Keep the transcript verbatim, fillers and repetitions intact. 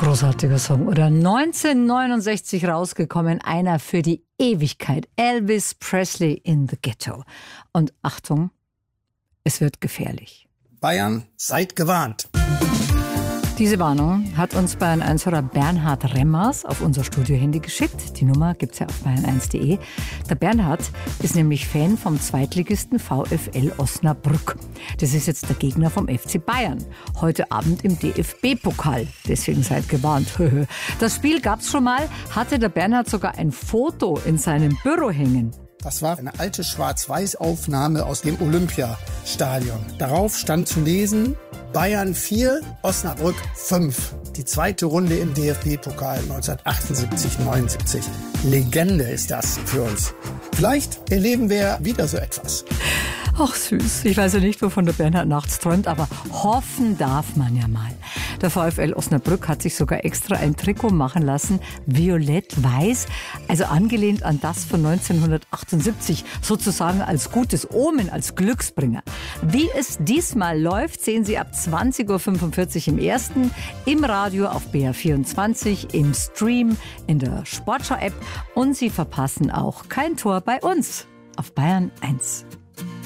Großartiger Song. Oder neunzehnhundertneunundsechzig rausgekommen, einer für die Ewigkeit. Elvis Presley in the Ghetto. Und Achtung, es wird gefährlich. Bayern, seid gewarnt. Diese Warnung hat uns Bayern eins-Hörer Bernhard Remmers auf unser Studio-Handy geschickt. Die Nummer gibt's ja auf bayern eins punkt de. Der Bernhard ist nämlich Fan vom Zweitligisten VfL Osnabrück. Das ist jetzt der Gegner vom F C Bayern. Heute Abend im D F B-Pokal. Deswegen seid gewarnt. Das Spiel gab's schon mal, hatte der Bernhard sogar ein Foto in seinem Büro hängen. Das war eine alte Schwarz-Weiß-Aufnahme aus dem Olympiastadion. Darauf stand zu lesen: Bayern vier, Osnabrück fünf. Die zweite Runde im D F B-Pokal neunzehnhundertachtundsiebzig neunundsiebzig. Legende ist das für uns. Vielleicht erleben wir wieder so etwas. Ach süß, ich weiß ja nicht, wovon der Bernhard nachts träumt, aber hoffen darf man ja mal. Der VfL Osnabrück hat sich sogar extra ein Trikot machen lassen, violett-weiß, also angelehnt an das von neunzehnhundertachtundsiebzig, sozusagen als gutes Omen, als Glücksbringer. Wie es diesmal läuft, sehen Sie ab zwanzig Uhr fünfundvierzig im Ersten, im Radio auf B R vierundzwanzig, im Stream, in der Sportschau-App und Sie verpassen auch kein Tor bei uns auf Bayern eins.